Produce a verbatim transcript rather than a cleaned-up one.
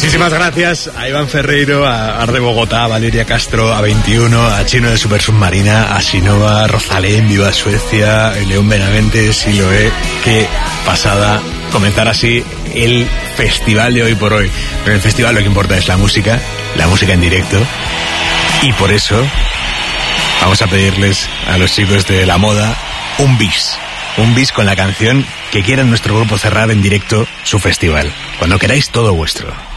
Muchísimas gracias a Iván Ferreiro, a Arde Bogotá, a Valeria Castro, a veintiuno, a Chino de Super Submarina, a Sinova, a Rosalén, Viva Suecia, León Benavente, Siloé. Qué pasada comenzar así el festival de hoy por hoy. Pero en el festival lo que importa es la música, la música en directo. Y por eso vamos a pedirles a los chicos de La Moda un bis. Un bis con la canción que quiera nuestro grupo cerrar en directo su festival. Cuando queráis, todo vuestro.